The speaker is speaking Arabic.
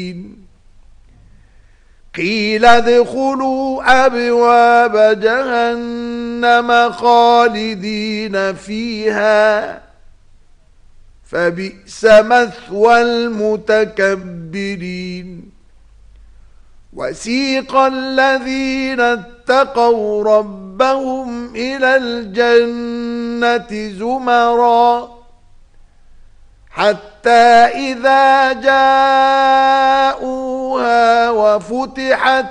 قيل ادخلوا أبواب جهنم خالدين فيها فبئس مثوى المتكبرين وسيق الذين اتقوا ربهم إلى الجنة زمرا حتى إذا جاءوها وفتحت